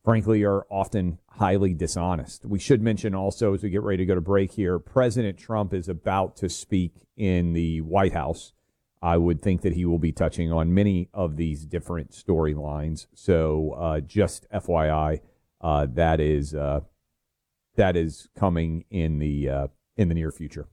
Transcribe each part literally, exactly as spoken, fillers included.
frankly, are often highly dishonest. We should mention also, as we get ready to go to break here, President Trump is about to speak in the White House. I would think that he will be touching on many of these different storylines. So uh, just F Y I, uh, that is uh, that is coming in the uh, in the near future.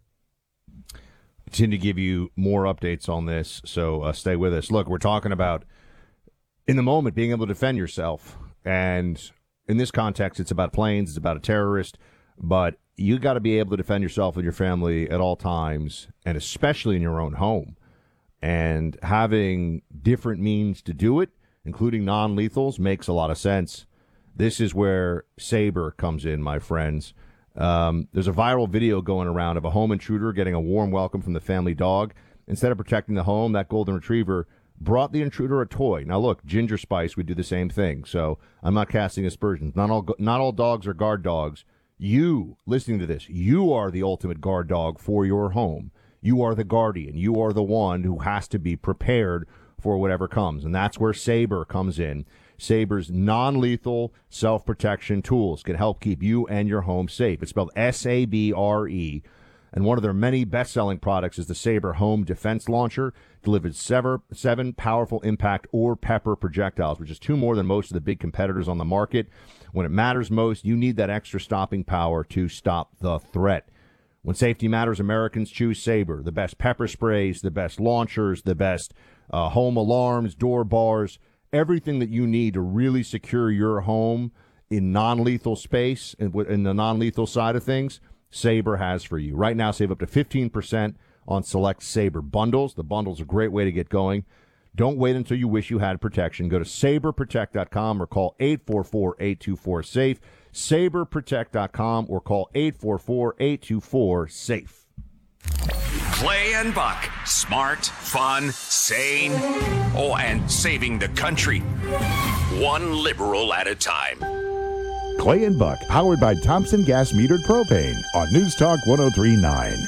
I tend to give you more updates on this, so uh, stay with us. Look, we're talking about, in the moment, being able to defend yourself. And in this context, it's about planes, it's about a terrorist. But you got to be able to defend yourself and your family at all times, and especially in your own home. And having different means to do it, including non-lethals, makes a lot of sense. This is where Sabre comes in, my friends. Um, there's a viral video going around of a home intruder getting a warm welcome from the family dog. Instead of protecting the home, that golden retriever brought the intruder a toy. Now, look, Ginger Spice would do the same thing, so I'm not casting aspersions. Not all, not all dogs are guard dogs. You, listening to this, you are the ultimate guard dog for your home. You are the guardian. You are the one who has to be prepared for whatever comes, and that's where Sabre comes in. Sabre's non-lethal self-protection tools can help keep you and your home safe. It's spelled S A B R E, and one of their many best-selling products is the Sabre Home Defense Launcher. Delivers sever, seven powerful impact or pepper projectiles, which is two more than most of the big competitors on the market. When it matters most, you need that extra stopping power to stop the threat. When safety matters, Americans choose Sabre. The best pepper sprays, the best launchers, the best uh, home alarms, door bars, everything that you need to really secure your home in non-lethal space and in the non-lethal side of things, Sabre has for you. Right now, save up to fifteen percent on select Sabre bundles. The bundles are a great way to get going. Don't wait until you wish you had protection. Go to sabre protect dot com or call eight four four, eight two four, SAFE. sabre protect dot com or call eight four four, eight two four, SAFE. Clay and Buck. Smart, fun, sane, oh, and saving the country. One liberal at a time. Clay and Buck, powered by Thompson Gas Metered Propane on News Talk one oh three point nine.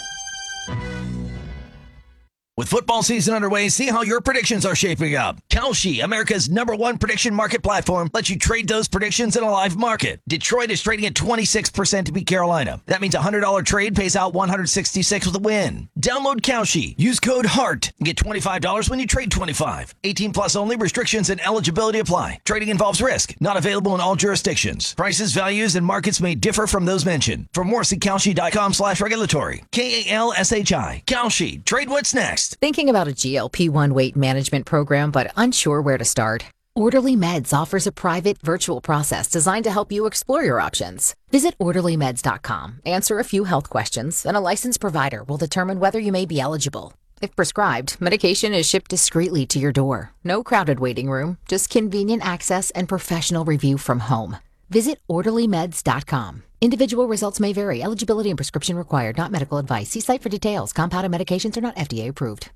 With football season underway, see how your predictions are shaping up. Kalshi, America's number one prediction market platform, lets you trade those predictions in a live market. Detroit is trading at twenty-six percent to beat Carolina. That means a one hundred dollars trade pays out one hundred sixty-six with a win. Download Kalshi. Use code HEART and get twenty-five dollars when you trade twenty-five. eighteen plus only. Restrictions and eligibility apply. Trading involves risk. Not available in all jurisdictions. Prices, values, and markets may differ from those mentioned. For more, see Kalshi.com slash regulatory. K A L S H I. Kalshi. Trade what's next. Thinking about a G L P one weight management program but unsure where to start? Orderly Meds offers a private virtual process designed to help you explore your options. Visit orderly meds dot com, answer a few health questions, and a licensed provider will determine whether you may be eligible. If prescribed, medication is shipped discreetly to your door. No crowded waiting room, just convenient access and professional review from home. Visit orderly meds dot com. Individual results may vary. Eligibility and prescription required, not medical advice. See site for details. Compounded medications are not F D A approved.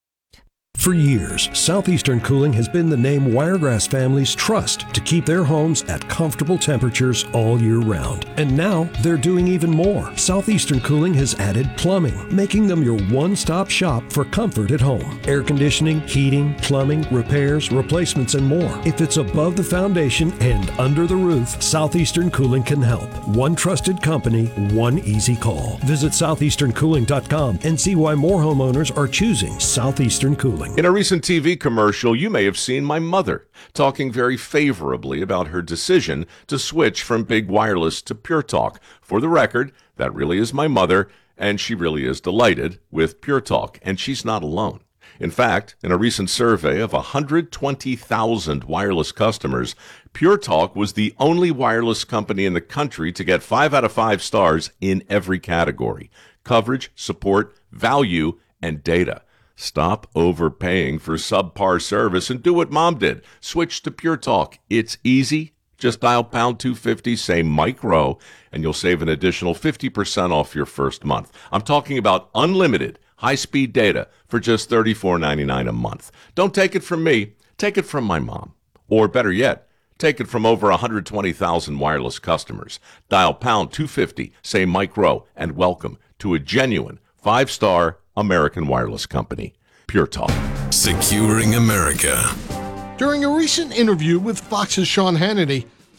For years, Southeastern Cooling has been the name Wiregrass families trust to keep their homes at comfortable temperatures all year round. And now they're doing even more. Southeastern Cooling has added plumbing, making them your one-stop shop for comfort at home. Air conditioning, heating, plumbing, repairs, replacements, and more. If it's above the foundation and under the roof, Southeastern Cooling can help. One trusted company, one easy call. Visit southeastern cooling dot com and see why more homeowners are choosing Southeastern Cooling. In a recent T V commercial, you may have seen my mother talking very favorably about her decision to switch from Big Wireless to Pure Talk. For the record, that really is my mother, and she really is delighted with Pure Talk, and she's not alone. In fact, in a recent survey of one hundred twenty thousand wireless customers, Pure Talk was the only wireless company in the country to get five out of five stars in every category: coverage, support, value, and data. Stop overpaying for subpar service and do what Mom did. Switch to Pure Talk. It's easy. Just dial pound two fifty, say micro, and you'll save an additional fifty percent off your first month. I'm talking about unlimited high-speed data for just thirty-four ninety-nine a month. Don't take it from me. Take it from my mom. Or better yet, take it from over one hundred twenty thousand wireless customers. Dial pound two fifty, say micro, and welcome to a genuine five-star American wireless company. Pure Talk. Securing America. During a recent interview with Fox's Sean Hannity,